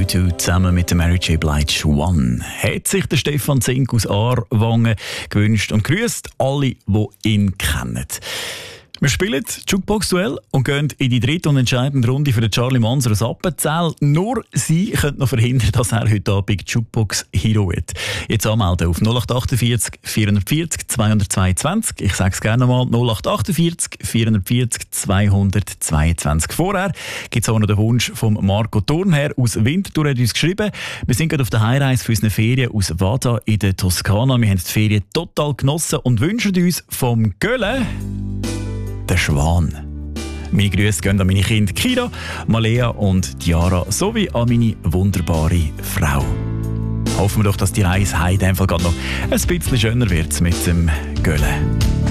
U2 zusammen mit der Mary J. Blige One. Hat sich der Stefan Zink aus Aarwangen gewünscht und grüßt alle, die ihn kennen. Wir spielen Jukebox-Duell und gehen in die dritte und entscheidende Runde für den Charlie Manser aus Appenzell. Nur sie können noch verhindern, dass er heute Abend Jukebox-Hero wird. Jetzt anmelden auf 0848 440 222. Ich sage es gerne nochmal, 0848 440 222. Vorher gibt es auch noch den Wunsch von Marco Thurnherr aus Winterthur, hat uns geschrieben. Wir sind gerade auf der Heimreise für unsere Ferien aus Vada in der Toskana. Wir haben die Ferien total genossen und wünschen uns vom Gölle der Schwan. Meine Grüße gehen an meine Kinder Kira, Malea und Diara sowie an meine wunderbare Frau. Hoffen wir doch, dass die Reise heute einfach noch ein bisschen schöner wird mit dem Gölle.